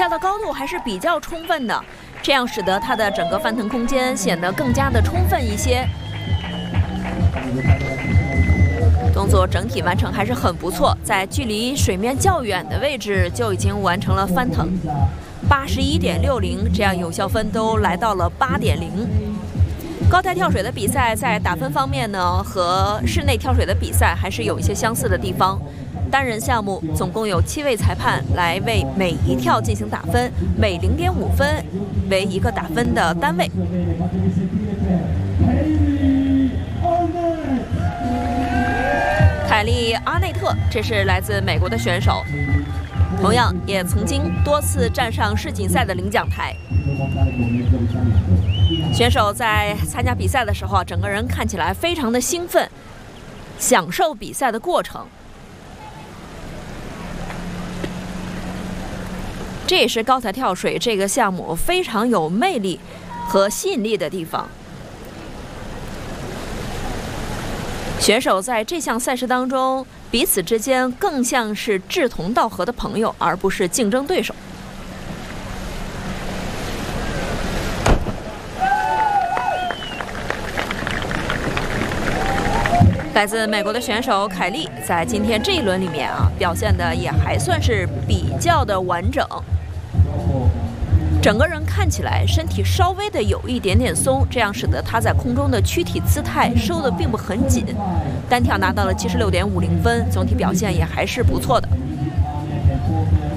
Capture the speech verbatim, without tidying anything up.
跳的高度还是比较充分的，这样使得他的整个翻腾空间显得更加的充分一些。动作整体完成还是很不错，在距离水面较远的位置就已经完成了翻腾。八十一点六零，这样有效分都来到了八点零。高台跳水的比赛在打分方面呢，和室内跳水的比赛还是有一些相似的地方。单人项目总共有七位裁判来为每一跳进行打分，每零点五分为一个打分的单位。凯利·阿内特，这是来自美国的选手，同样也曾经多次站上世锦赛的领奖台。选手在参加比赛的时候，整个人看起来非常的兴奋，享受比赛的过程。这也是高台跳水这个项目非常有魅力和吸引力的地方。选手在这项赛事当中，彼此之间更像是志同道合的朋友，而不是竞争对手。来自美国的选手凯利在今天这一轮里面啊，表现的也还算是比较的完整。整个人看起来身体稍微的有一点点松，这样使得他在空中的躯体姿态收的并不很紧。单跳拿到了七十六点五零分，总体表现也还是不错的。